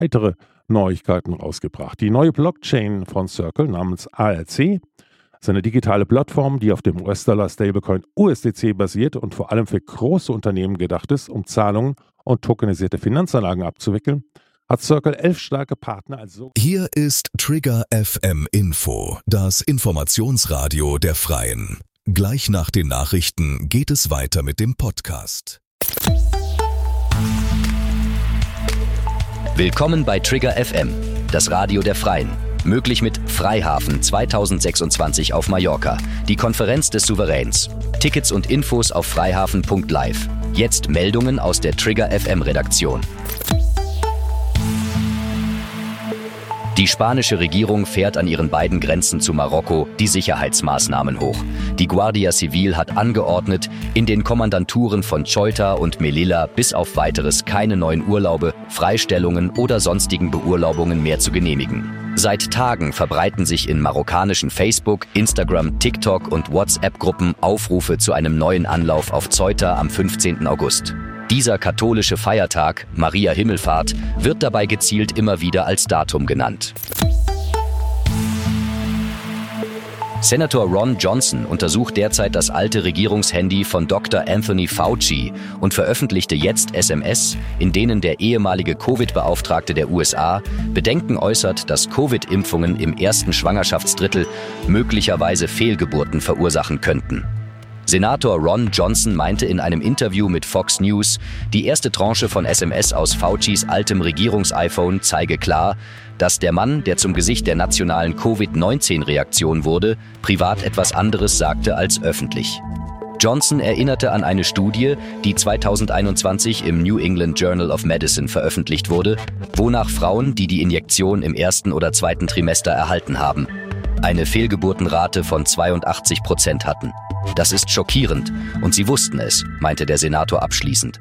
weitere Neuigkeiten rausgebracht. Die neue Blockchain von Circle namens ARC ist eine digitale Plattform, die auf dem US-Dollar-Stablecoin USDC basiert und vor allem für große Unternehmen gedacht ist, um Zahlungen und tokenisierte Finanzanlagen abzuwickeln. Hat Circle 11 starke Partner als so. Hier ist Trigger FM Info, das Informationsradio der Freien. Gleich nach den Nachrichten geht es weiter mit dem Podcast. Willkommen bei Trigger FM, das Radio der Freien. Möglich mit Freihafen 2026 auf Mallorca, die Konferenz des Souveräns. Tickets und Infos auf freihafen.live. Jetzt Meldungen aus der Trigger FM Redaktion. Die spanische Regierung fährt an ihren beiden Grenzen zu Marokko die Sicherheitsmaßnahmen hoch. Die Guardia Civil hat angeordnet, in den Kommandanturen von Ceuta und Melilla bis auf Weiteres keine neuen Urlaube, Freistellungen oder sonstigen Beurlaubungen mehr zu genehmigen. Seit Tagen verbreiten sich in marokkanischen Facebook, Instagram, TikTok und WhatsApp-Gruppen Aufrufe zu einem neuen Anlauf auf Ceuta am 15. August. Dieser katholische Feiertag, Maria Himmelfahrt, wird dabei gezielt immer wieder als Datum genannt. Senator Ron Johnson untersucht derzeit das alte Regierungshandy von Dr. Anthony Fauci und veröffentlichte jetzt SMS, in denen der ehemalige Covid-Beauftragte der USA Bedenken äußert, dass Covid-Impfungen im ersten Schwangerschaftsdrittel möglicherweise Fehlgeburten verursachen könnten. Senator Ron Johnson meinte in einem Interview mit Fox News, die erste Tranche von SMS aus Faucis altem Regierungs-iPhone zeige klar, dass der Mann, der zum Gesicht der nationalen Covid-19-Reaktion wurde, privat etwas anderes sagte als öffentlich. Johnson erinnerte an eine Studie, die 2021 im New England Journal of Medicine veröffentlicht wurde, wonach Frauen, die die Injektion im ersten oder zweiten Trimester erhalten haben, eine Fehlgeburtenrate von 82% hatten. Das ist schockierend und sie wussten es, meinte der Senator abschließend.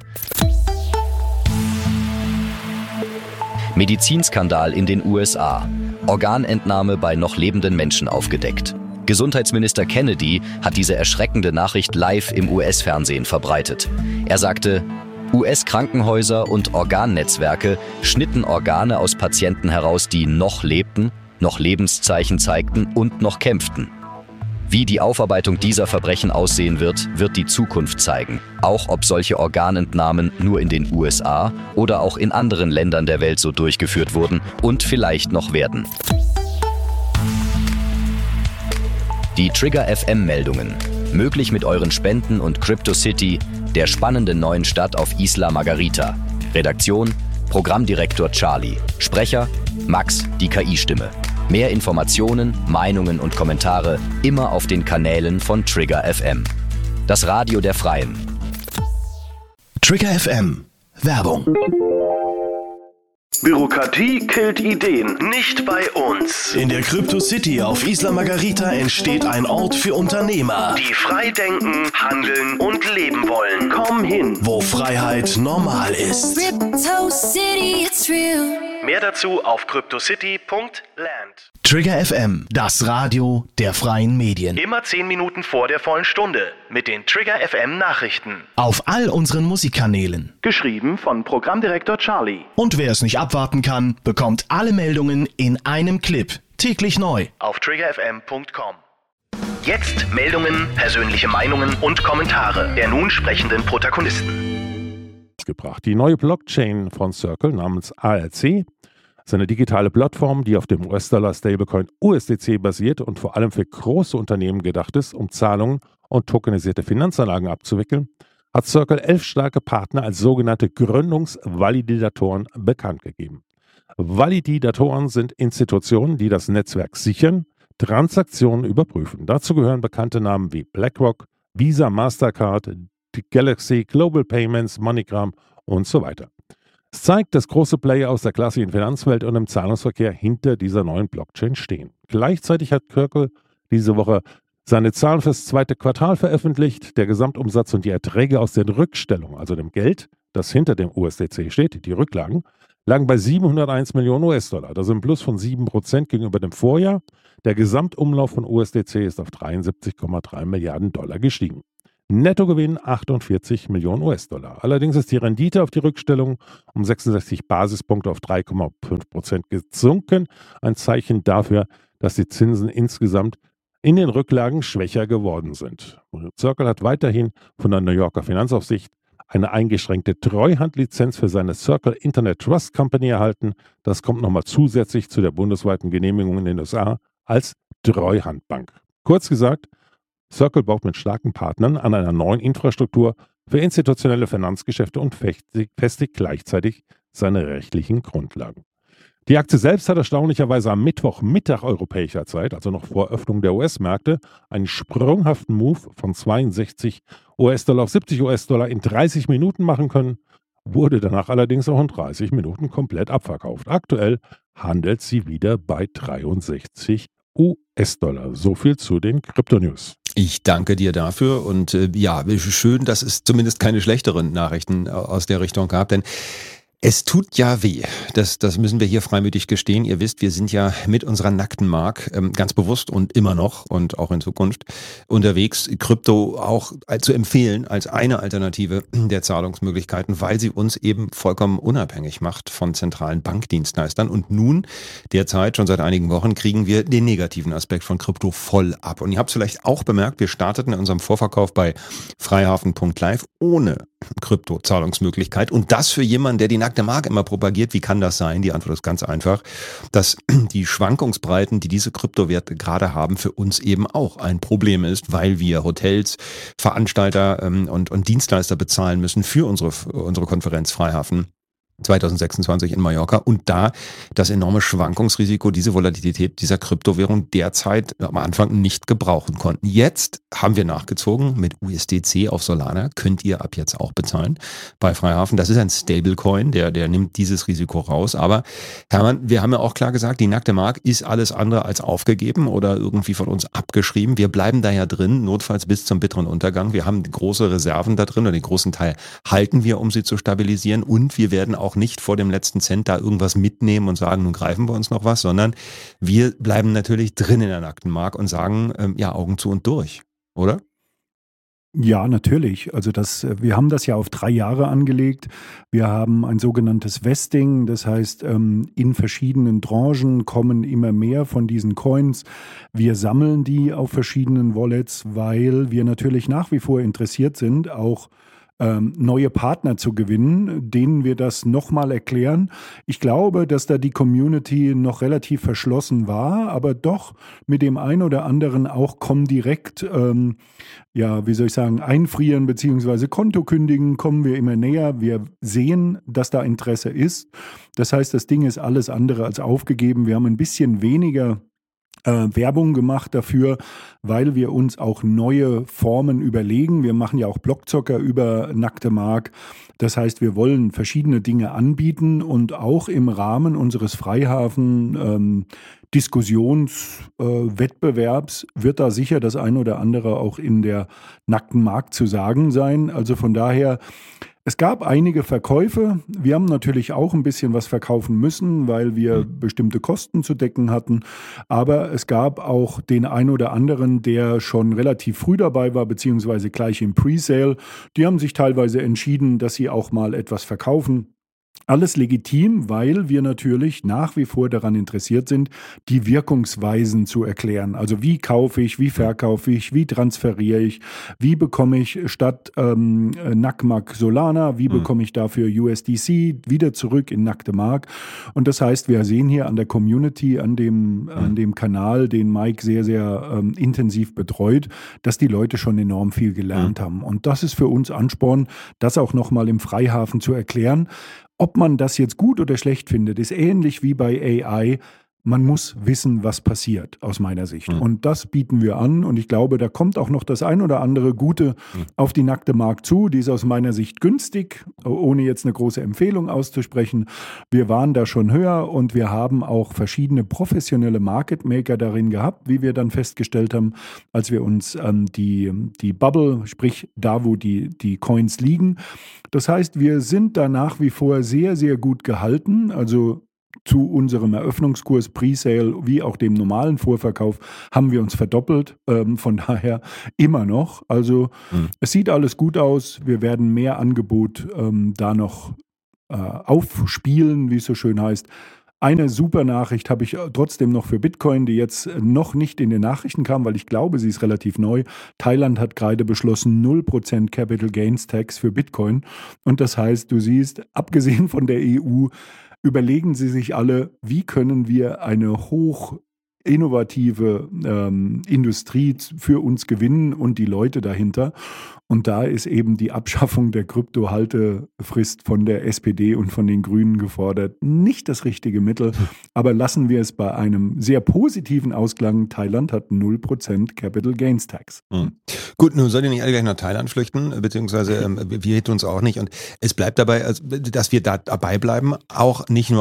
Medizinskandal in den USA. Organentnahme bei noch lebenden Menschen aufgedeckt. Gesundheitsminister Kennedy hat diese erschreckende Nachricht live im US-Fernsehen verbreitet. Er sagte, US-Krankenhäuser und Organnetzwerke schnitten Organe aus Patienten heraus, die noch lebten, noch Lebenszeichen zeigten und noch kämpften. Wie die Aufarbeitung dieser Verbrechen aussehen wird, wird die Zukunft zeigen. Auch ob solche Organentnahmen nur in den USA oder auch in anderen Ländern der Welt so durchgeführt wurden und vielleicht noch werden. Die Trigger FM-Meldungen. Möglich mit euren Spenden und CryptoCity, der spannenden neuen Stadt auf Isla Margarita. Redaktion: Programmdirektor Charlie. Sprecher: Max, die KI-Stimme. Mehr Informationen, Meinungen und Kommentare immer auf den Kanälen von Trigger FM. Das Radio der Freien. Trigger FM. Werbung. Bürokratie killt Ideen, nicht bei uns. In der CryptoCity auf Isla Margarita entsteht ein Ort für Unternehmer, die frei denken, handeln und leben wollen. Komm hin, wo Freiheit normal ist. CryptoCity, it's real. Mehr dazu auf cryptocity.land. Trigger FM, das Radio der freien Medien. Immer 10 Minuten vor der vollen Stunde mit den Trigger FM Nachrichten. Auf all unseren Musikkanälen. Geschrieben von Programmdirektor Charlie. Und wer es nicht abwarten kann, bekommt alle Meldungen in einem Clip. Täglich neu. Auf triggerfm.com. Jetzt Meldungen, persönliche Meinungen und Kommentare der nun sprechenden Protagonisten. Die neue Blockchain von Circle namens ARC ist eine digitale Plattform, die auf dem US-Dollar-Stablecoin USDC basiert und vor allem für große Unternehmen gedacht ist, um Zahlungen und tokenisierte Finanzanlagen abzuwickeln, hat Circle 11 starke Partner als sogenannte Gründungsvalidatoren bekannt gegeben. Validatoren sind Institutionen, die das Netzwerk sichern, Transaktionen überprüfen. Dazu gehören bekannte Namen wie BlackRock, Visa, Mastercard, Galaxy, Global Payments, MoneyGram und so weiter. Es zeigt, dass große Player aus der klassischen Finanzwelt und im Zahlungsverkehr hinter dieser neuen Blockchain stehen. Gleichzeitig hat Circle diese Woche seine Zahlen fürs zweite Quartal veröffentlicht. Der Gesamtumsatz und die Erträge aus den Rückstellungen, also dem Geld, das hinter dem USDC steht, die Rücklagen, lagen bei 701 Millionen US-Dollar. Das ist ein Plus von 7% gegenüber dem Vorjahr. Der Gesamtumlauf von USDC ist auf 73,3 Milliarden Dollar gestiegen. Nettogewinn 48 Millionen US-Dollar. Allerdings ist die Rendite auf die Rückstellung um 66 Basispunkte auf 3,5% gesunken. Ein Zeichen dafür, dass die Zinsen insgesamt in den Rücklagen schwächer geworden sind. Circle hat weiterhin von der New Yorker Finanzaufsicht eine eingeschränkte Treuhandlizenz für seine Circle Internet Trust Company erhalten. Das kommt nochmal zusätzlich zu der bundesweiten Genehmigung in den USA als Treuhandbank. Kurz gesagt, Circle baut mit starken Partnern an einer neuen Infrastruktur für institutionelle Finanzgeschäfte und festigt gleichzeitig seine rechtlichen Grundlagen. Die Aktie selbst hat erstaunlicherweise am Mittwochmittag europäischer Zeit, also noch vor Öffnung der US-Märkte, einen sprunghaften Move von 62 US-Dollar auf 70 US-Dollar in 30 Minuten machen können, wurde danach allerdings auch in 30 Minuten komplett abverkauft. Aktuell handelt sie wieder bei 63 US-Dollar. So viel zu den Krypto-News. Ich danke dir dafür und schön, dass es zumindest keine schlechteren Nachrichten aus der Richtung gab, denn es tut ja weh, das müssen wir hier freimütig gestehen. Ihr wisst, wir sind ja mit unserer nackten Mark ganz bewusst und immer noch und auch in Zukunft unterwegs, Krypto auch zu empfehlen als eine Alternative der Zahlungsmöglichkeiten, weil sie uns eben vollkommen unabhängig macht von zentralen Bankdienstleistern. Und nun, derzeit schon seit einigen Wochen, kriegen wir den negativen Aspekt von Krypto voll ab. Und ihr habt es vielleicht auch bemerkt, wir starteten in unserem Vorverkauf bei freihafen.live ohne Krypto-Zahlungsmöglichkeit. Und das für jemanden, der die nackte Mark immer propagiert. Wie kann das sein? Die Antwort ist ganz einfach, dass die Schwankungsbreiten, die diese Kryptowerte gerade haben, für uns eben auch ein Problem ist, weil wir Hotels, Veranstalter und Dienstleister bezahlen müssen für unsere Konferenz Freihafen 2026 in Mallorca und da das enorme Schwankungsrisiko, diese Volatilität dieser Kryptowährung derzeit am Anfang nicht gebrauchen konnten. Jetzt haben wir nachgezogen mit USDC auf Solana, könnt ihr ab jetzt auch bezahlen bei Freihafen. Das ist ein Stablecoin, der nimmt dieses Risiko raus. Aber Hermann, wir haben ja auch klar gesagt, die nackte Mark ist alles andere als aufgegeben oder irgendwie von uns abgeschrieben. Wir bleiben da ja drin, notfalls bis zum bitteren Untergang. Wir haben große Reserven da drin und den großen Teil halten wir, um sie zu stabilisieren und wir werden auch nicht vor dem letzten Cent da irgendwas mitnehmen und sagen, nun greifen wir uns noch was, sondern wir bleiben natürlich drin in der nackten Mark und sagen, Augen zu und durch, oder? Ja, natürlich. Also wir haben das ja auf 3 Jahre angelegt. Wir haben ein sogenanntes Vesting, das heißt, in verschiedenen Tranchen kommen immer mehr von diesen Coins. Wir sammeln die auf verschiedenen Wallets, weil wir natürlich nach wie vor interessiert sind, auch neue Partner zu gewinnen, denen wir das nochmal erklären. Ich glaube, dass da die Community noch relativ verschlossen war, aber doch mit dem einen oder anderen auch Comdirect, einfrieren bzw. Konto kündigen, kommen wir immer näher. Wir sehen, dass da Interesse ist. Das heißt, das Ding ist alles andere als aufgegeben. Wir haben ein bisschen weniger Werbung gemacht dafür, weil wir uns auch neue Formen überlegen. Wir machen ja auch Blockzocker über nackte Mark. Das heißt, wir wollen verschiedene Dinge anbieten und auch im Rahmen unseres Freihafen Diskussionswettbewerbs wird da sicher das ein oder andere auch in der nackten Mark zu sagen sein. Also von daher, es gab einige Verkäufe. Wir haben natürlich auch ein bisschen was verkaufen müssen, weil wir bestimmte Kosten zu decken hatten. Aber es gab auch den ein oder anderen, der schon relativ früh dabei war, beziehungsweise gleich im Presale. Die haben sich teilweise entschieden, dass sie auch mal etwas verkaufen. Alles legitim, weil wir natürlich nach wie vor daran interessiert sind, die Wirkungsweisen zu erklären. Also wie kaufe ich, wie verkaufe ich, wie transferiere ich, wie bekomme ich statt NACMAC Solana, wie bekomme ich dafür USDC wieder zurück in nackte Mark. Und das heißt, wir sehen hier an der Community, an dem Kanal, den Mike sehr, sehr intensiv betreut, dass die Leute schon enorm viel gelernt haben. Und das ist für uns Ansporn, das auch nochmal im Freihafen zu erklären. Ob man das jetzt gut oder schlecht findet, ist ähnlich wie bei AI. Man muss wissen, was passiert, aus meiner Sicht. Und das bieten wir an. Und ich glaube, da kommt auch noch das ein oder andere Gute auf die nackte Mark zu. Die ist aus meiner Sicht günstig, ohne jetzt eine große Empfehlung auszusprechen. Wir waren da schon höher und wir haben auch verschiedene professionelle Market Maker darin gehabt, wie wir dann festgestellt haben, als wir uns die Bubble, sprich da, wo die Coins liegen. Das heißt, wir sind da nach wie vor sehr, sehr gut gehalten. Also zu unserem Eröffnungskurs Presale wie auch dem normalen Vorverkauf haben wir uns verdoppelt. Von daher immer noch. Also es sieht alles gut aus. Wir werden mehr Angebot da noch aufspielen, wie es so schön heißt. Eine super Nachricht habe ich trotzdem noch für Bitcoin, die jetzt noch nicht in den Nachrichten kam, weil ich glaube, sie ist relativ neu. Thailand hat gerade beschlossen 0% Capital Gains Tax für Bitcoin. Und das heißt, du siehst, abgesehen von der EU, überlegen sie sich alle, wie können wir eine hoch innovative Industrie für uns gewinnen und die Leute dahinter. Und da ist eben die Abschaffung der Kryptohaltefrist von der SPD und von den Grünen gefordert. Nicht das richtige Mittel, aber lassen wir es bei einem sehr positiven Ausklang. Thailand hat 0% Capital Gains Tax. Gut, nun sollen die nicht alle gleich nach Thailand flüchten, beziehungsweise wir hätten uns auch nicht. Und es bleibt dabei, dass wir da dabei bleiben, auch nicht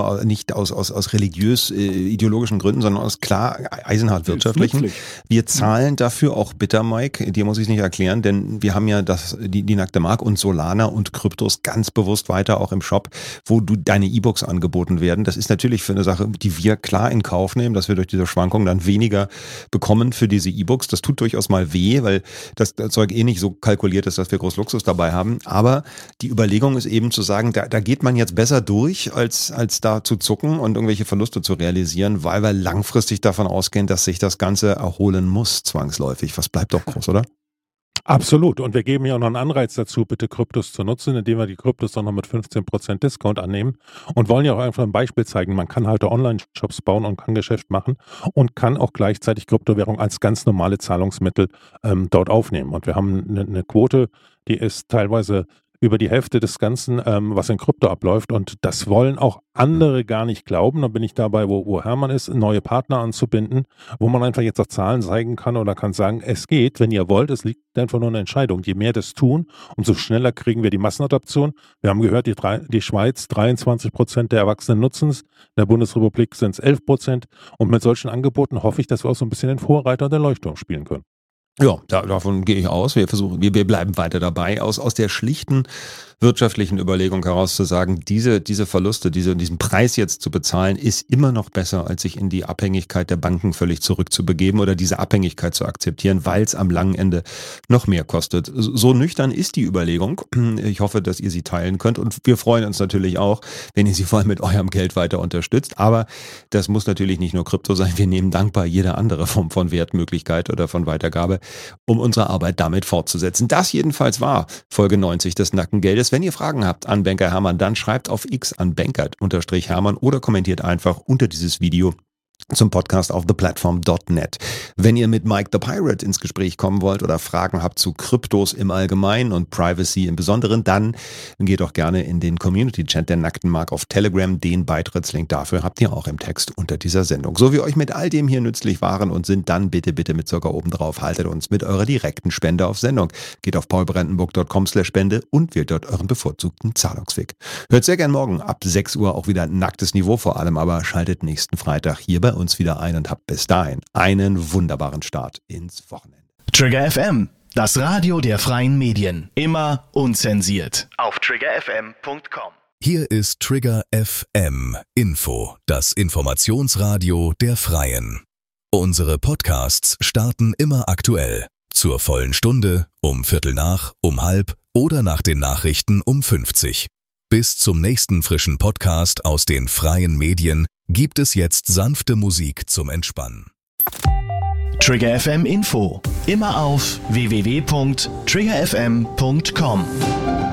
aus religiös-ideologischen Gründen, sondern aus klar eisenhart wirtschaftlichen. Wir zahlen dafür auch bitter, Mike, dir muss ich es nicht erklären, denn wir haben ja die nackte Mark und Solana und Kryptos ganz bewusst weiter auch im Shop, wo deine E-Books angeboten werden. Das ist natürlich für eine Sache, die wir klar in Kauf nehmen, dass wir durch diese Schwankungen dann weniger bekommen für diese E-Books. Das tut durchaus mal weh, weil das Zeug nicht so kalkuliert ist, dass wir groß Luxus dabei haben. Aber die Überlegung ist eben zu sagen, da geht man jetzt besser durch, als da zu zucken und irgendwelche Verluste zu realisieren, weil wir langfristig davon ausgehen, dass sich das Ganze erholen muss, zwangsläufig. Was bleibt doch groß, oder? Absolut. Und wir geben ja auch noch einen Anreiz dazu, bitte Kryptos zu nutzen, indem wir die Kryptos dann noch mit 15% Discount annehmen und wollen ja auch einfach ein Beispiel zeigen. Man kann halt Online-Shops bauen und kann Geschäft machen und kann auch gleichzeitig Kryptowährung als ganz normale Zahlungsmittel dort aufnehmen. Und wir haben eine Quote, die ist teilweise über die Hälfte des Ganzen, was in Krypto abläuft. Und das wollen auch andere gar nicht glauben. Da bin ich dabei, wo Hermann ist, neue Partner anzubinden, wo man einfach jetzt auch Zahlen zeigen kann oder kann sagen, es geht, wenn ihr wollt, es liegt einfach nur eine Entscheidung. Je mehr das tun, umso schneller kriegen wir die Massenadaption. Wir haben gehört, die Schweiz, 23% der Erwachsenen nutzen es, in der Bundesrepublik sind es 11%. Und mit solchen Angeboten hoffe ich, dass wir auch so ein bisschen den Vorreiter der Leuchtturm spielen können. Ja, davon gehe ich aus. Wir bleiben weiter dabei. Aus der schlichten wirtschaftlichen Überlegung heraus zu sagen, diese Verluste, diesen Preis jetzt zu bezahlen, ist immer noch besser, als sich in die Abhängigkeit der Banken völlig zurückzubegeben oder diese Abhängigkeit zu akzeptieren, weil es am langen Ende noch mehr kostet. So nüchtern ist die Überlegung. Ich hoffe, dass ihr sie teilen könnt und wir freuen uns natürlich auch, wenn ihr sie vor allem mit eurem Geld weiter unterstützt. Aber das muss natürlich nicht nur Krypto sein. Wir nehmen dankbar jede andere Form von Wertmöglichkeit oder von Weitergabe, um unsere Arbeit damit fortzusetzen. Das jedenfalls war Folge 90 des Nackten Geldes. Wenn ihr Fragen habt an Banker Hermann, dann schreibt auf X an Bankert_Hermann oder kommentiert einfach unter dieses Video zum Podcast auf theplatform.net. Wenn ihr mit Mike the Pirate ins Gespräch kommen wollt oder Fragen habt zu Kryptos im Allgemeinen und Privacy im Besonderen, dann geht doch gerne in den Community-Chat der Nackten Mark auf Telegram. Den Beitrittslink dafür habt ihr auch im Text unter dieser Sendung. So wie euch mit all dem hier nützlich waren und sind, dann bitte mit Zucker oben drauf. Haltet uns mit eurer direkten Spende auf Sendung. Geht auf paulbrandenburg.com/Spende und wählt dort euren bevorzugten Zahlungsweg. Hört sehr gern morgen ab 6 Uhr auch wieder nacktes Niveau vor allem, aber schaltet nächsten Freitag hier bei uns wieder ein und habt bis dahin einen wunderbaren Start ins Wochenende. Trigger FM, das Radio der freien Medien. Immer unzensiert. Auf triggerfm.com. Hier ist Trigger FM Info, das Informationsradio der Freien. Unsere Podcasts starten immer aktuell. Zur vollen Stunde, um 15:15, um 16:30 oder nach den Nachrichten um 50. Bis zum nächsten frischen Podcast aus den freien Medien gibt es jetzt sanfte Musik zum Entspannen. Trigger FM Info. Immer auf www.triggerfm.com.